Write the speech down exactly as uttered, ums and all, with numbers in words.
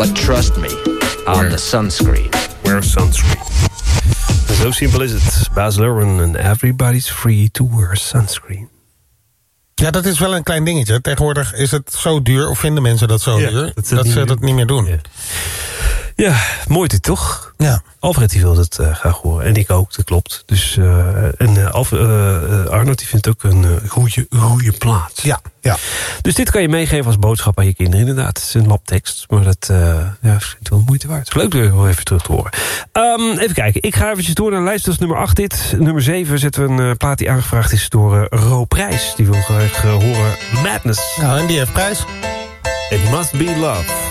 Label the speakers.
Speaker 1: But trust me, on
Speaker 2: Wear.
Speaker 1: the sunscreen.
Speaker 2: Wear sunscreen. Zo simpel is het. Baz Luhrmann and everybody's free to wear sunscreen.
Speaker 3: Ja, dat is wel een klein dingetje. Tegenwoordig is het zo duur, of vinden mensen dat zo
Speaker 2: Ja,
Speaker 3: duur...
Speaker 2: dat ze
Speaker 3: dat
Speaker 2: het
Speaker 3: ze
Speaker 2: niet
Speaker 3: dat niet meer doen.
Speaker 2: Ja, ja mooi dit toch?
Speaker 3: Ja.
Speaker 2: Alfred die wil het uh, graag horen. En ik ook, dat klopt. Dus, uh, en uh, Alf, uh, uh, Arnold die vindt ook een uh, goede, goede plaats.
Speaker 3: Ja, ja.
Speaker 2: Dus dit kan je meegeven als boodschap aan je kinderen. Inderdaad, het is een labtekst. Maar dat uh, ja, is wel de moeite waard. Leuk om even terug te horen. Um, even kijken. Ik ga eventjes door naar lijst. Dat is nummer acht dit. Nummer zeven zetten we een uh, plaat die aangevraagd is door uh, Ro Prijs. Die wil graag uh, horen Madness.
Speaker 3: Nou, en die heeft prijs.
Speaker 2: It must be love.